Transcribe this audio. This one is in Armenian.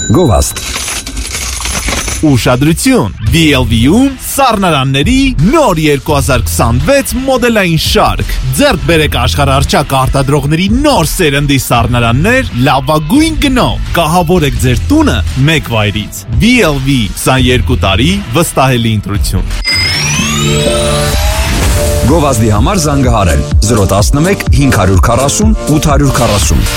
Գովաստ Ուշադրություն, BLV-ում սառնարանների նոր 2026 մոդելային շարք։ Ձեռք բերեք աշխարհառչակ արտադրողների նոր սերնդի սառնարաններ լավագույն գնով։ Կահավորեք ձեր տունը մեկ վայրից։ BLV 22 տարի վստահելի ընտրություն։ Գովազդի համար զանգահարել 011 540 840